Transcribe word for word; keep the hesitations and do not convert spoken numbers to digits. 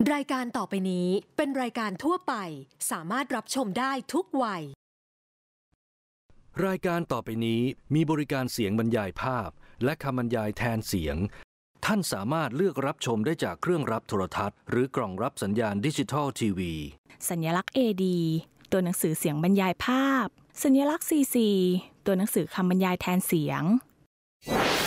รายการต่อไปนี้เป็นรายการทั่วไปสามารถรับชมได้ทุกวัยรายการต่อไปนี้มีบริการเสียงบรรยายภาพและคำบรรยายแทนเสียงท่านสามารถเลือกรับชมได้จากเครื่องรับโทรทัศน์หรือกล่องรับสัญญาณดิจิทัลทีวีสัญลักษณ์ เอ ดี ตัวหนังสือเสียงบรรยายภาพสัญลักษณ์ ซี ซี ตัวหนังสือคำบรรยายแทนเสียง